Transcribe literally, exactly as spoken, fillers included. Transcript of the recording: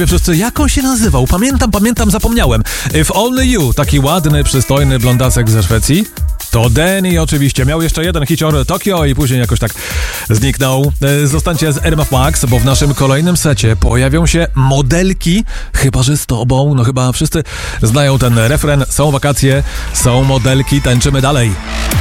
Wszyscy, jak on się nazywał? Pamiętam, pamiętam, zapomniałem. If Only You, taki ładny, przystojny blondasek ze Szwecji. To Danny oczywiście. Miał jeszcze jeden hicior Tokio i później jakoś tak zniknął. Zostańcie z R M F Max, bo w naszym kolejnym secie pojawią się modelki. Chyba że z tobą. No chyba wszyscy znają ten refren. Są wakacje, są modelki, tańczymy dalej.